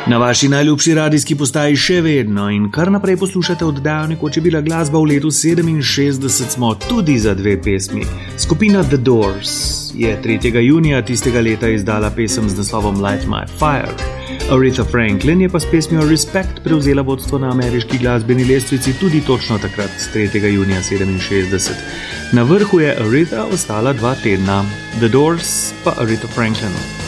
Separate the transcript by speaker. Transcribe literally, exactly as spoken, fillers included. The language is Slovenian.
Speaker 1: Na vaši najljubši radijski postaji še vedno in kar naprej poslušate oddajo Nekoč je bila glasba. V letu sedeminšestdeset smo tudi za dve pesmi. Skupina The Doors je tretjega junija tistega leta izdala pesem z naslovom Light My Fire. Aretha Franklin je pa s pesmijo Respect prevzela vodstvo na ameriški glasbeni lestvici tudi točno takrat, tretjega junija sedeminšestdeset. Na vrhu je Aretha ostala dva tedna, The Doors pa Aretha Franklin.